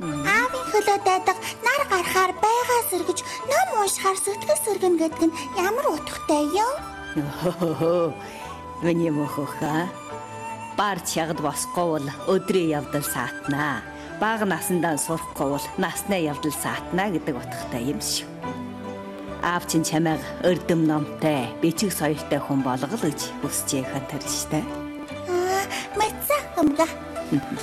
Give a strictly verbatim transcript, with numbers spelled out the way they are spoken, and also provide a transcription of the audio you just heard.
Аавын хөлөө дайдаг нар гарахаар байгаа сэргэж ном уушхаар сэтгэл сэргэн гэдэг нь ямар утгатай юм? Миний мөхөха бар чагд босхгүй бол өдрийн явдал саатнаа. Бага насандаа сурахгүй бол насны явдал саатнаа гэдэг утгатай юм шүү. Аав чинь чамайг өрдөм номтой, бичиг соёлтой хүн болгол гэж хүсэж яхан тарилжтай. Аа, мэдсэн юмга.